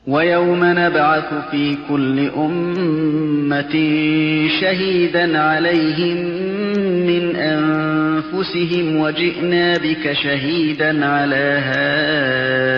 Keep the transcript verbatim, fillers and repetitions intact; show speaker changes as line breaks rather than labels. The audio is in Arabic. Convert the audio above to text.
وَيَوْمَ نَبْعَثُ فِي كُلِّ أُمَّةٍ شَهِيدًا عَلَيْهِمْ مِنْ أَنفُسِهِمْ وَجِئْنَا بِكَ شَهِيدًا عَلَى